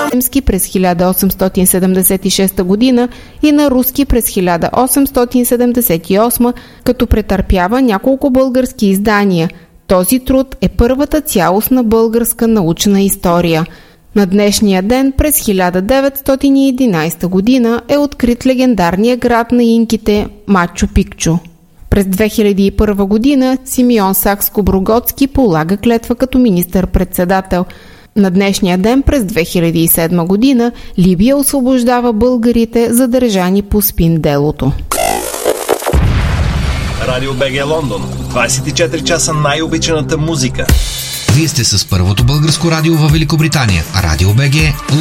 немски през 1876 година и на руски през 1878, като претърпява няколко български издания. Този труд е първата цялостна българска научна история. На днешния ден през 1911 година е открит легендарния град на инките Мачу Пикчу. През 2001 година Симеон Сакскобургготски полага клетва като министър-председател. На днешния ден през 2007 година Либия освобождава българите, задържани по спин делото. Радио БГ Лондон. 24 часа най-обичаната музика. Вие сте с първото българско радио във Великобритания. Радио БГ